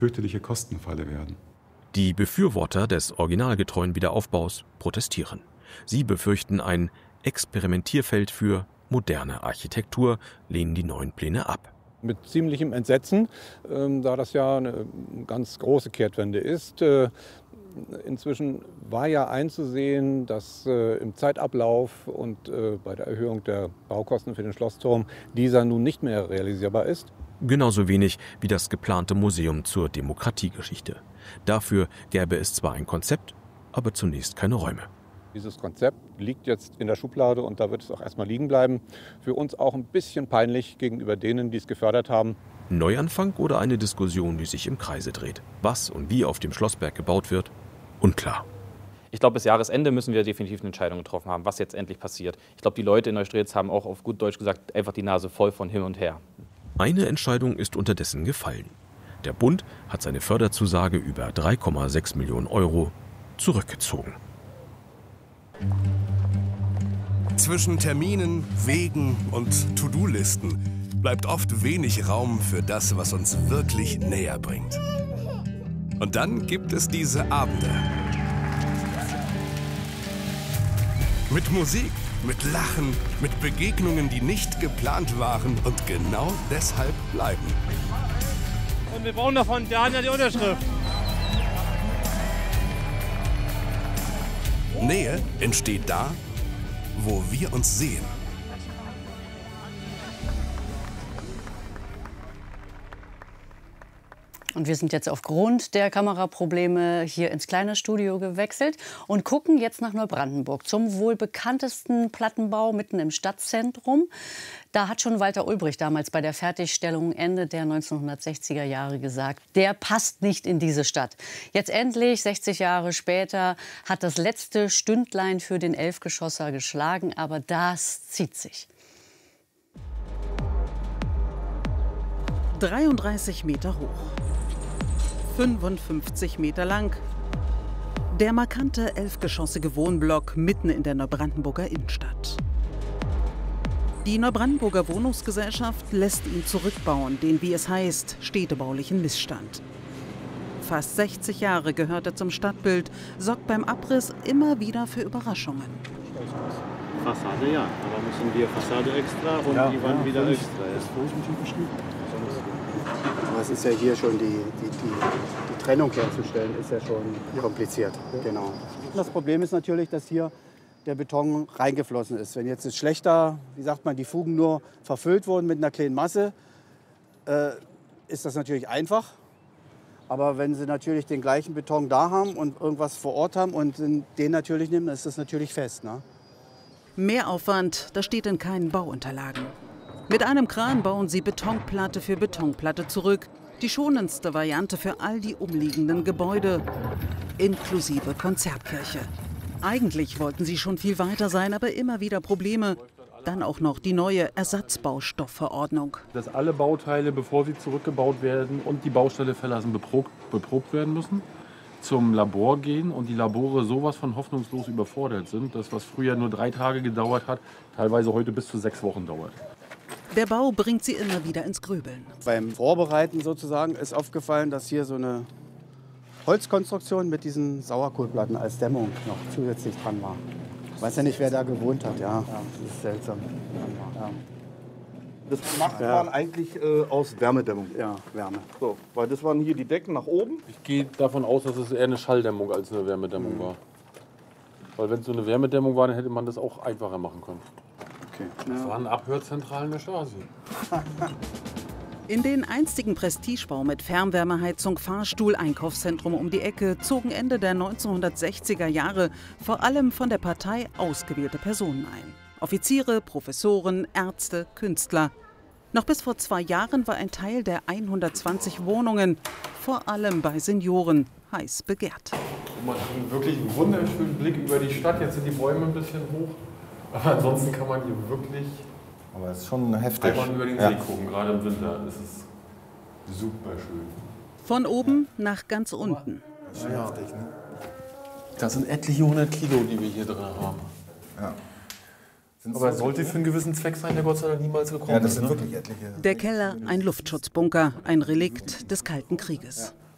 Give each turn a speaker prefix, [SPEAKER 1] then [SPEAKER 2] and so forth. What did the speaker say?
[SPEAKER 1] fürchterliche Kostenfalle werden.
[SPEAKER 2] Die Befürworter des originalgetreuen Wiederaufbaus protestieren. Sie befürchten ein Experimentierfeld für moderne Architektur, lehnen die neuen Pläne ab.
[SPEAKER 3] Mit ziemlichem Entsetzen, da das ja eine ganz große Kehrtwende ist. Inzwischen war ja einzusehen, dass im Zeitablauf und bei der Erhöhung der Baukosten für den Schlossturm dieser nun nicht mehr realisierbar ist.
[SPEAKER 2] Genauso wenig wie das geplante Museum zur Demokratiegeschichte. Dafür gäbe es zwar ein Konzept, aber zunächst keine Räume.
[SPEAKER 3] Dieses Konzept liegt jetzt in der Schublade und da wird es auch erstmal liegen bleiben. Für uns auch ein bisschen peinlich gegenüber denen, die es gefördert haben.
[SPEAKER 2] Neuanfang oder eine Diskussion, die sich im Kreise dreht. Was und wie auf dem Schlossberg gebaut wird, unklar.
[SPEAKER 4] Ich glaube, bis Jahresende müssen wir definitiv eine Entscheidung getroffen haben, was jetzt endlich passiert. Ich glaube, die Leute in Neustrelitz haben auch auf gut Deutsch gesagt einfach die Nase voll von hin und her.
[SPEAKER 2] Eine Entscheidung ist unterdessen gefallen. Der Bund hat seine Förderzusage über 3,6 Millionen Euro zurückgezogen.
[SPEAKER 5] Zwischen Terminen, Wegen und To-Do-Listen bleibt oft wenig Raum für das, was uns wirklich näher bringt. Und dann gibt es diese Abende. Mit Musik, mit Lachen, mit Begegnungen, die nicht geplant waren und genau deshalb bleiben.
[SPEAKER 6] Und wir brauchen davon Daniel die Unterschrift.
[SPEAKER 5] Nähe entsteht da, wo wir uns sehen.
[SPEAKER 7] Und wir sind jetzt aufgrund der Kameraprobleme hier ins kleine Studio gewechselt und gucken jetzt nach Neubrandenburg zum wohl bekanntesten Plattenbau mitten im Stadtzentrum. Da hat schon Walter Ulbricht damals bei der Fertigstellung Ende der 1960er Jahre gesagt, der passt nicht in diese Stadt. Jetzt endlich, 60 Jahre später, hat das letzte Stündlein für den Elfgeschosser geschlagen, aber das zieht sich.
[SPEAKER 8] 33 Meter hoch. 55 Meter lang. Der markante 11-geschossige Wohnblock mitten in der Neubrandenburger Innenstadt. Die Neubrandenburger Wohnungsgesellschaft lässt ihn zurückbauen, den, wie es heißt, städtebaulichen Missstand. Fast 60 Jahre gehört er zum Stadtbild, sorgt beim Abriss immer wieder für Überraschungen.
[SPEAKER 6] Fassade ja, aber müssen wir Fassade extra und ja, die Wand wieder extra.
[SPEAKER 9] Aber es ist ja hier schon die Trennung herzustellen, ist ja schon kompliziert. Genau. Das Problem ist natürlich, dass hier der Beton reingeflossen ist. Wenn jetzt schlechter, wie sagt man, die Fugen nur verfüllt wurden mit einer kleinen Masse, ist das natürlich einfach. Aber wenn Sie natürlich den gleichen Beton da haben und irgendwas vor Ort haben und den natürlich nehmen, dann ist das natürlich fest. Ne?
[SPEAKER 8] Mehraufwand, das steht in keinen Bauunterlagen. Mit einem Kran bauen sie Betonplatte für Betonplatte zurück. Die schonendste Variante für all die umliegenden Gebäude, inklusive Konzertkirche. Eigentlich wollten sie schon viel weiter sein, aber immer wieder Probleme. Dann auch noch die neue Ersatzbaustoffverordnung.
[SPEAKER 10] Dass alle Bauteile, bevor sie zurückgebaut werden und die Baustelle verlassen, beprobt werden müssen, zum Labor gehen und die Labore sowas von hoffnungslos überfordert sind, dass was früher nur 3 Tage gedauert hat, teilweise heute bis zu 6 Wochen dauert.
[SPEAKER 8] Der Bau bringt sie immer wieder ins Grübeln.
[SPEAKER 9] Beim Vorbereiten sozusagen ist aufgefallen, dass hier so eine Holzkonstruktion mit diesen Sauerkohlplatten als Dämmung noch zusätzlich dran war. Ich weiß ja nicht, wer da gewohnt hat. Ja, das ist seltsam. Ja.
[SPEAKER 11] Das macht man eigentlich aus Wärmedämmung.
[SPEAKER 9] Ja, Wärme.
[SPEAKER 11] So, weil das waren hier die Decken nach oben.
[SPEAKER 10] Ich gehe davon aus, dass es eher eine Schalldämmung als eine Wärmedämmung war. Weil wenn es so eine Wärmedämmung war, dann hätte man das auch einfacher machen können.
[SPEAKER 9] Okay.
[SPEAKER 10] Das waren Abhörzentralen der Stasi.
[SPEAKER 8] In den einstigen Prestigebau mit Fernwärmeheizung, Fahrstuhl, Einkaufszentrum um die Ecke zogen Ende der 1960er Jahre vor allem von der Partei ausgewählte Personen ein. Offiziere, Professoren, Ärzte, Künstler. Noch bis vor 2 Jahren war ein Teil der 120 Wohnungen, vor allem bei Senioren, heiß begehrt.
[SPEAKER 10] Man hat wirklich einen wunderschönen Blick über die Stadt. Jetzt sind die Bäume ein bisschen hoch. Aber ansonsten kann man hier wirklich
[SPEAKER 12] aber es ist schon heftig.
[SPEAKER 10] Einfach über den See gucken, gerade im Winter. Das ist super schön.
[SPEAKER 8] Von oben nach ganz unten.
[SPEAKER 12] Das ist schon heftig, ne?
[SPEAKER 10] Das sind etliche 100 Kilo, die wir hier drin haben.
[SPEAKER 12] Ja.
[SPEAKER 10] Aber es sollte für einen gewissen Zweck sein, der Gott sei Dank niemals gekommen ist.
[SPEAKER 12] Ja, das sind wirklich etliche.
[SPEAKER 8] Der Keller, ein Luftschutzbunker, ein Relikt des Kalten Krieges.